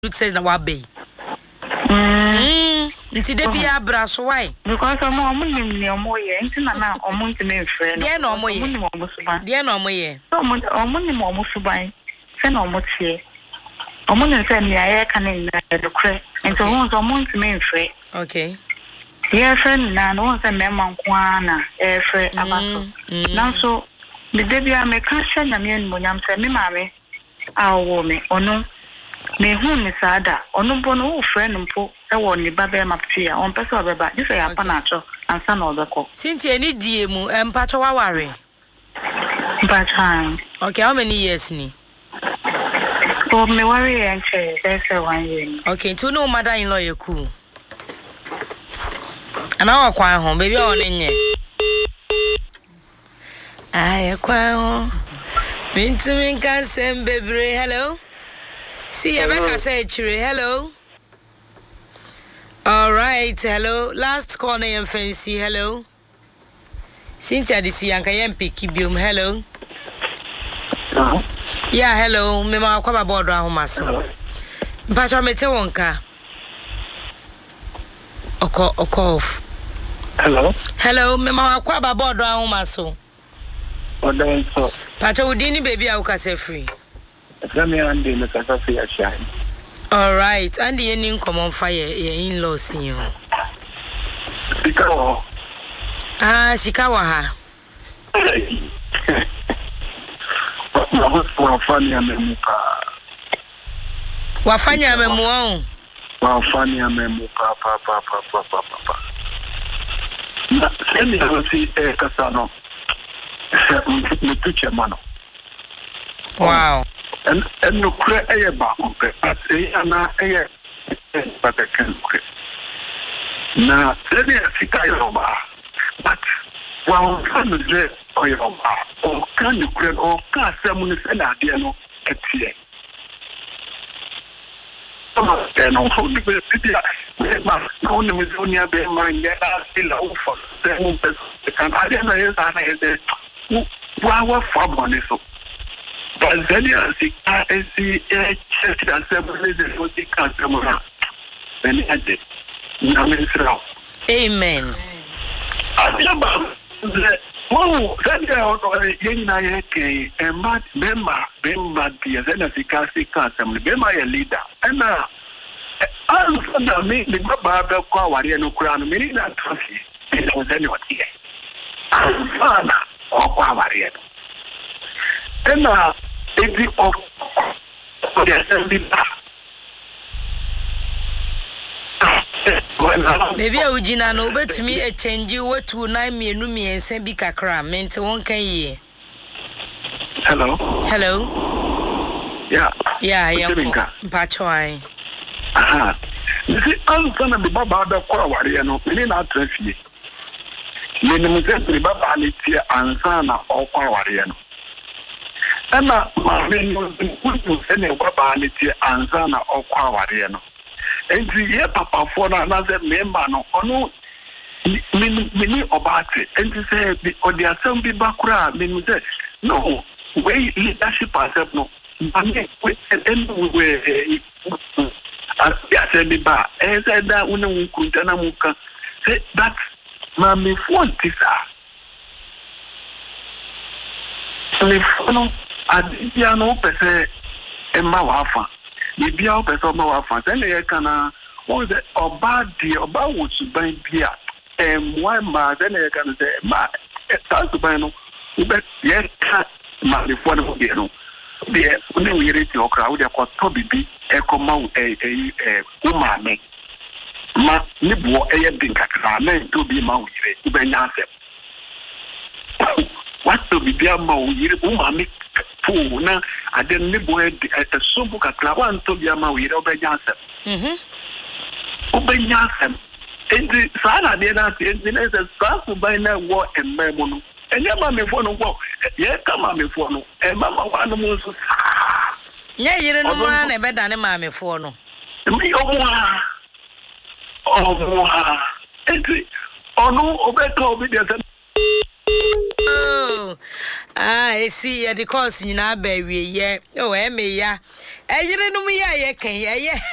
says na wabe. Nti de bia bra so why? Because omo nim omo ye, nti na omo ntime mfre no. De na omo ye. Omo suban. De na omo ye. So omo nim omo suban. Se na omo tie. Omo nim se mi aye kan na dokre. Nti omo ntime mfre. Okay. Ye friend na no se mema nko ana e fre abaso. Nanso me de bia me ka hye na me nyam se me maame awo me ono me hu ni sada ono bono wo friend mpo e wo ni baba maptia on pese obeba dis ya pa na acho ansa na obeko Cynthia ni die mu empacho waware mpacho. Okay, how many years ni? Oh, me worry and say that's 1 year. Okay, to no mother-in-law you cool. And our kwa home baby on nye. Ay kwa home. Mintu minka sembebre. Hello. See Rebecca say chire. Hello. All right. Hello. Last corner and fancy. Hello. Cynthia this yanka yempiki biom. Hello. Yeah, hello. Me ma kwa board ahoma so. Mpacho mete wonka. Oko off. Hello. Hello, me ma kwa board ahoma so. Odan so. Pacho udini baby a ukase free. Zami andi me kasa free a shine. All right, and the ending come on fire your in-laws in you. Shikawa. Ah, Shikawa ha. Wafanya memuka. Wafanya memuon. Wafanya memuka pa. Na semi hasi kasano. Mtuche mano. Wow. And no kre eye ba kompe. At ana eye ba de kre. Na semi sika yo ba. But wa fanu je oyo ba. O kan kre o ka semu ni se na de no etie. No hold the media. Ma no ni mizonia be mangela sila ufa. Semu pe kan adena yesa na yede. Wa famone so. Tanzania sika esi church assembly de politika semona. Beni ade. Na ministra. Amen. Adiaba. Oh, Zania ono yena yake emma member dia zena sika assembly. Bema ya leader. Ana alfa me ni baba ba kwa wari no kura no mini na trafi. Ina zeni watie. Alfa na kwa wari no. Ena edi of the assembly. Baby ujina no betumi e change wetu na mienu miense bi kakra mente won kan ye. Hello. Yeah. Mpacho ai. Aha. Nisi alfa na baba ba kwa wari no mini na trafi. Yeni mzee baba alitia ansa na kwa wari no. Ena mamenu kuntu sene baba alitia ansa na kwa wari no. Enti ye papa fo na ze member no ono mini obate enti se odi asem bi bakura menu se no we leadership accept no mane we ya bi ba say da una kunta na muka say that mami fo tisa le fono adia no pese emma wafa bibia o pese ma wafa se le kana o de oba wo suban bia why ma se le kana se ma ta suban no ube ye ka ma le fo no bia no de uni we reti okra wo de ko to bibi e ko ma umame ma ni bo eye din kakra na to bi ma wo yire ube nya asem what to bibi ma wo yire umame na aden ni boy sombu kakra wan to bia ma wi ro benya asem obenya asem endi sana de na endi na se sasu by na wo ememo no enya ma me fo no wo ye ka ma me fo no e ma ma wa no mo so nya yire no ma na be dane ma me fo no mi omo ha endi onu obeto obi de I see ya the course nyina ba wie ye o e me ya e yire no mu ya ye kan ye